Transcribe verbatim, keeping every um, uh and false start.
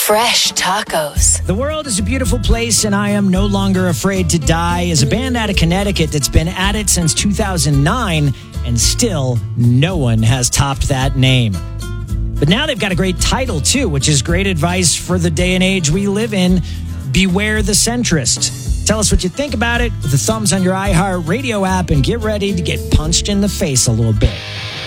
Fresh tacos. The world is a beautiful place, and I am no longer afraid to die is a band out of Connecticut that's been at it since two thousand nine, and still no one has topped that name. But now they've got a great title, too, which is great advice for the day and age we live in. Beware the centrist. Tell us what you think about it with the thumbs on your iHeart Radio app, and get ready to get punched in the face a little bit.